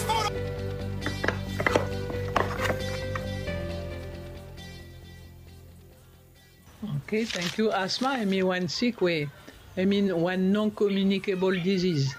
Okay, thank you. Asthma, one sick way. One non-communicable disease.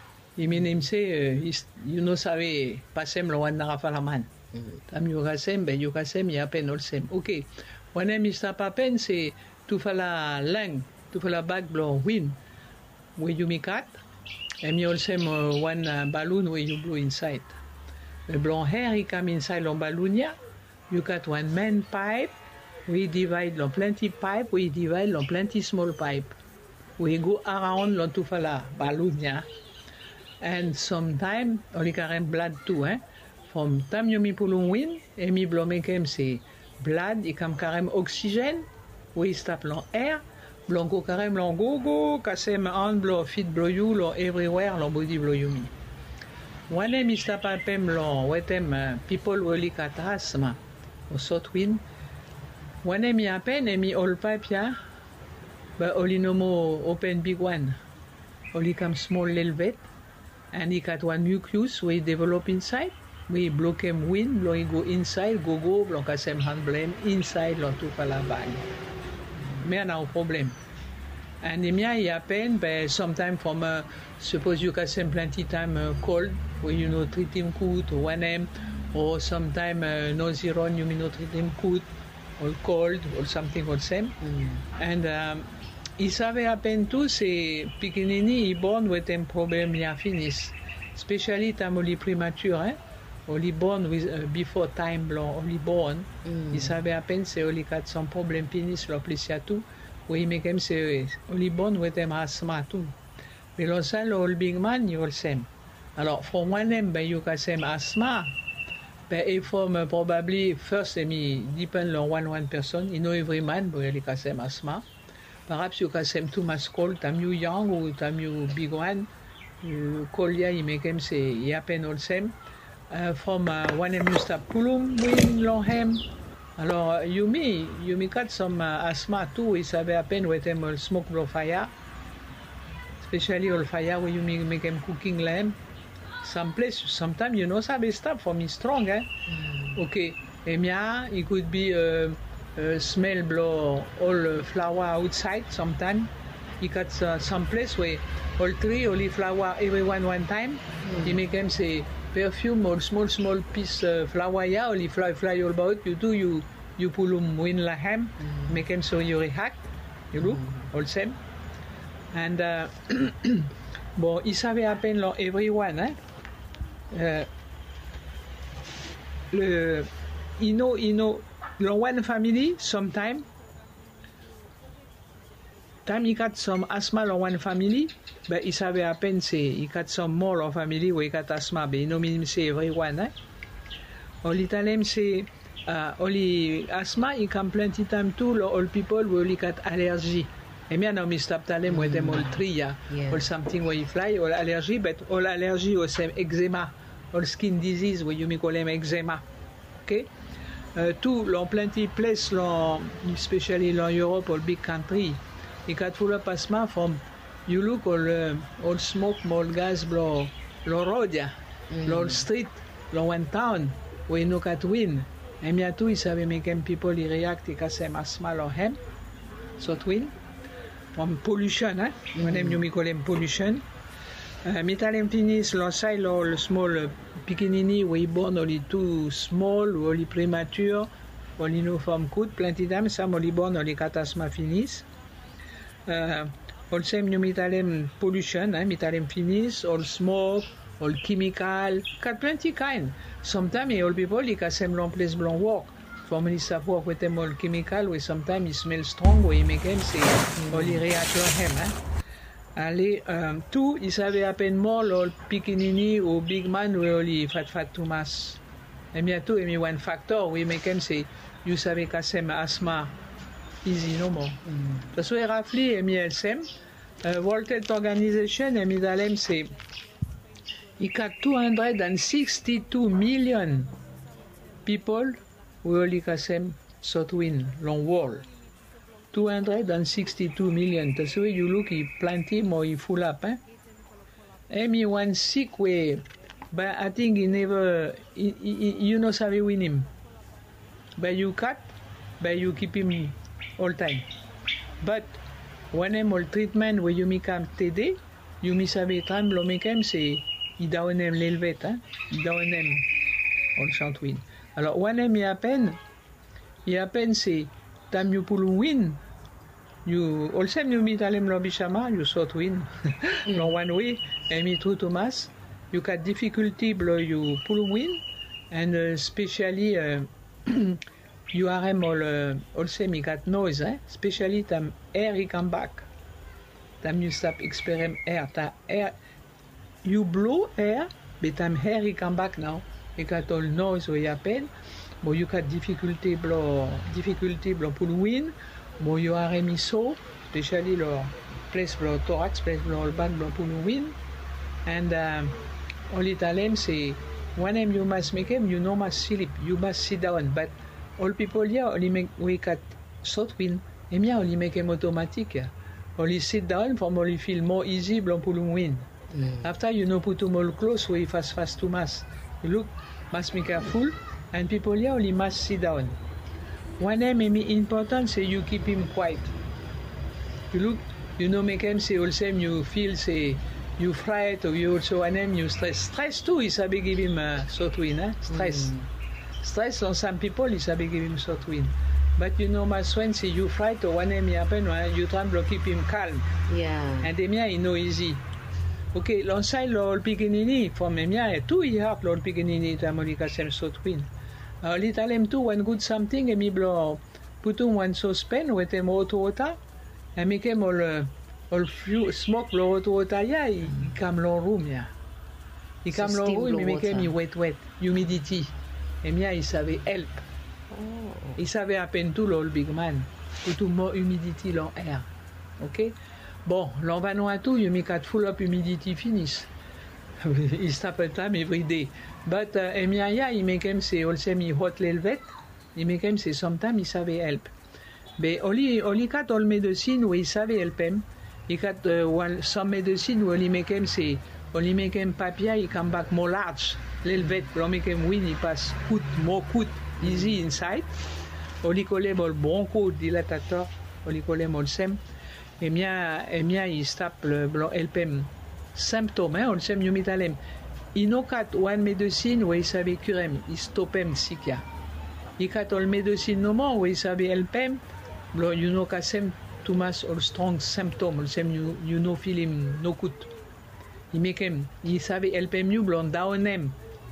Sabe, pasem lo wan narafalaman. Tam yukasem, yapen olsem. Okay. One papen se tu fala lang, tu fala bag blo win. We you mikat. Olsem one balloon where you blow inside. The blonde hair, he come inside on balloonia. You got one man pipe. We divide on plenty pipe. We divide on plenty small pipe. We go around on to fala balloonia. And sometimes, only carry blood too, eh? From time you mi pulun win, mi blow mekem se blood, I come carry oxygen, we stop l'on air, blanco carry l'on go, kasem hand blow, feet blow you, l'on everywhere, l'on body blow you me. One mi stop apem l'on, wetem people will kat asthma, o sot win. One mi apen, mi all pipe ya, but only no more open big one, only come small little bit. And he got one nucleus we develop inside. We block him wind, blow go inside, go, block us him hand blame inside, lo to fala bag. Me no problem. And him ya happen, but sometimes from suppose you can send plenty time cold, where treat him good or 1M, or sometime no zero, you treat him good or cold or something or same. And il savait happen too, c'est pikinini, il born with them problem ya finish. Especially time only premature, eh? Only born with before time blanc, only born. Il savait happen, c'est only got some problem finish lo plus ya tout. We make him say only born with them asthma too. Mais l'on sait le big man, you will same. Alors from one name, ben you can same asthma. Ben if from probably first depend on one person. You know every man, but you can same asthma. Perhaps you can same too much cold, time you young or time you big one. Cold ya, you make him say, yapen all same. From one you stop pulum, win, long hem. Alors, you got some asthma too, we savait happen with them all smoke blow fire. Especially all fire where you make them cooking lamb. Some place, sometimes sabe stop for me strong, eh? Okay, it could be smell blow all flower outside sometime. You got some place where all three only flower everyone one time. You make them say perfume or small piece flower ya only fly all about. You pull win la ham, make them so you react. You look all same. And bon, il savait à peine everyone, eh? One family sometime you got some asthma in one family, but he savait à peine say he got some more of family where he got asthma, but mean say everyone, eh? Only time say only asthma he come plenty time too. All people will got allergy. Et bien now me stop talem with them all three, yeah. Or something where you fly, or allergy, but all allergy or same eczema, or skin disease where you may call them eczema. Okay. Tout l'on plenty place especially in Europe or big country, you got full of asthma from you look all smoke, all gas blow road, yeah, all street, one town where you look at wind. And me too, is having make people react because them asthma or hem, so wind from pollution, eh? When you call them pollution. Metalem finis l'ensai all small pikinini we born only too small or only premature only no form good plenty time some only born only catasma finis all same new metalem pollution metalem finis all smoke all chemical got plenty kind sometimes all people like a same long place blanc work from any stuff work with them all chemical we sometimes it smell strong we make them say only reactor him Allez, tout, il savait à peine more, le pikinini ou big man, we only fat too much. Et bientôt, il y a one factor, we make him say, you savez qu'à sem asthma, easy no more. Parce que roughly, et mi elsem, World Health Organization, et mi dalem, c'est, il got 262 million people, we only kasem, sotwin, long wall. 262 million. That's why you look, he plenty more, he full up, eh? Emi one sick way, but I think he never, you know, sabi win him. But you cut, but you keep him all time. But when I'm all treatment where you make him TD, you me sabi time lo make him c'est il down him l'elvet, hein, il down him all chant win. Alors when I'm à peine c'est tam you pull win. You also you meet alem lo bishama you sort win. No one way, and me true Thomas. You got difficulty blow you pull win, and especially you are all also me got noise, eh? Especially tam air he come back. Tam you stop experiment air, ta air you blow air, but tam air he come back now. You got all noise or happen, but you got difficulty blow pull win, but you are me so, especially lo place blow thorax, place blow back blow pull win, and all Italian say one time you must make him, you know must sleep, you must sit down, but all people here only make we cut short win, and yeah only make him automatic, yeah. Only sit down for only feel more easy blow pull win. After you know put them all close, we fast to mass. You look must be careful, and people here only must sit down. One time important say you keep him quiet. You look, you know make him say also you feel say you fright or you also one time you stress too is a big give him short win, eh? Stress on some people is a big give him short win. But you know my when say you fright or one time happen you try to keep him calm. Yeah. And them you know easy. Okay, l'onsai l'ol pigenini from emia tu I have l'ol pigenini ta molika sem short win. L'italem tu one good something e mi blo putum one saucepan with em water and make him all few smoke blow water ya I come long room ya. I come long room I make him wet humidity. Emia I savait help. Oh. I savait à peine tout l'ol big man. Putum more humidity long air. Okay? Bon, l'on va nous à tout, you make it full up humidity finish. He stop a time every day. But Emiaya, he make him say also me hot velvet. He make him say sometimes he savait help. But only got all medicine where he savait help him. He got some medicine where he make him say only make him papier, he come back more large. Velvet, but make him win, he pass more easy inside. Only call him all broncho dilatator. Only call him all same. Emia il stop le helpem symptômes, hein, on le sait mieux mitalem. Il no cat one medicine où il savait curem, il stopem sikia. Il cat all medicine no more où il savait helpem, blo you know kasem too much all strong symptom, le same you know feel him no good. Il make him, il savait helpem you blo down him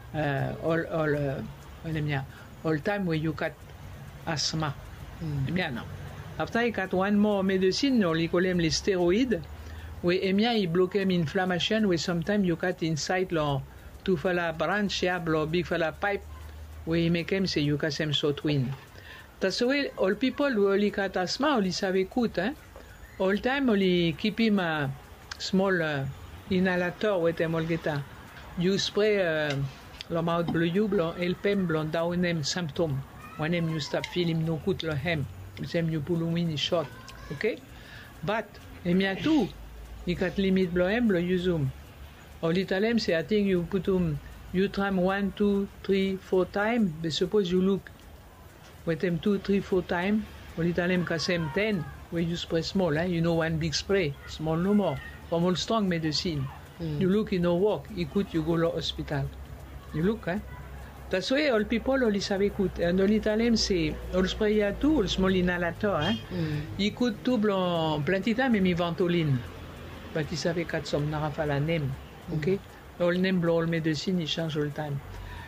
all time where you cat asthma. Bien non. After I got one more medicine, we call them the steroid. We emia I block them inflammation. We sometimes you cut inside lo to fala branch ya blo big fala pipe. We make them say you cut them short win. That's why all people who only cut asthma only save good, eh? All time only keep him a small inhalator with them all geta. You spray lo mouth blow you blo help him blo down them symptom. When him you stop feeling no good lo hem. Same you pull win is short, okay? But emia too, you got limit blow you zoom. Or l'italem say I think you put you try 1, 2, 3, 4 times. But suppose you look with them 2, 3, 4 times. Or l'italem kasem 10 where you spray small, eh? You know one big spray, small no more. From all strong medicine. You look you no work, you could you go to hospital. You look, eh? That's why all people only savait écoute. And all Italien c'est all spray à tout, all small inhalator, hein. Il coûte tout blanc, plein de temps mais mi ventoline. But il savait qu'à somme n'a pas la name, ok? All name blanc all medicine il change all time.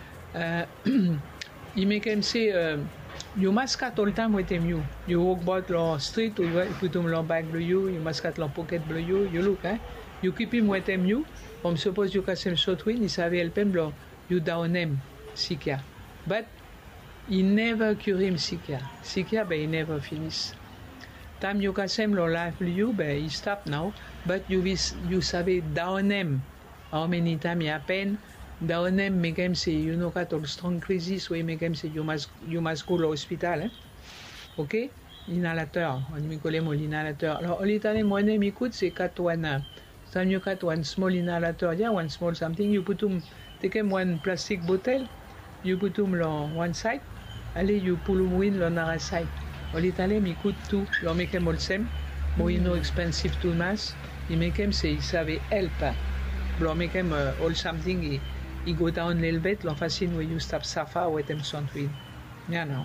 Il make him say you must cut all time with him you. You walk about the street, you put him long bag blue you must cut long pocket blue you look, hein? You keep him with him you. From suppose you cut him short win, il savait help him blanc, you down him. Sikia. But he never cure him Sikia. Sikia, but he never finish. Time you can same lo life you, but he stop now. But you savait down him. How many time he happen? Down him make him say you know got all strong crisis where make him say you must go to hospital. Eh? Okay? Inhalateur. On me call him l'inhalateur. Alors l'italien moi écoute c'est 4 one. Time you cut one small inhalateur, yeah, one small something you put take him one plastic bottle, you put him on one side, allez, you pull him in on another side. Olitale, mi coûte tout, lo make him all same, but you know expensive too much, he make him say, he savait help. Lo make him all something, he go down a little bit, lo fascine where you stop safa with him something. Yeah, no.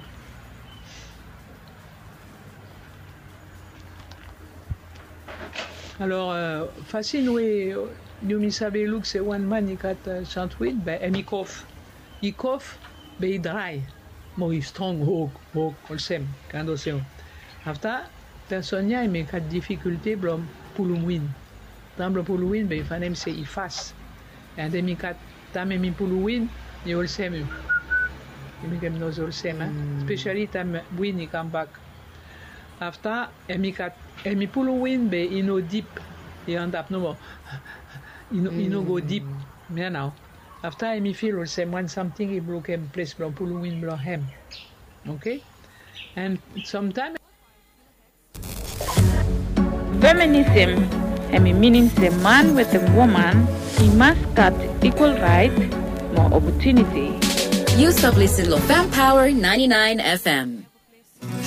Alors, fascine where you mi sabe look say one man he got something, but he cough. He cough, but he dry. But he strong, all same, kind of same. After, personne he make a difficulty blom puluwin. Tam blom puluwin, but if I name say he fast. And then he got tam mi puluwin, he all same. He make him knows all same, especially time when he come back. After, he puluwin, but he no deep. He end up no more. He no go deep. Yeah, now. After I feel the same when something he broke him place blow puluwin blow him. Okay? And sometimes Feminism meaning the man with the woman, he must got equal right, more opportunity. You stop listening to Fem Power 99 FM.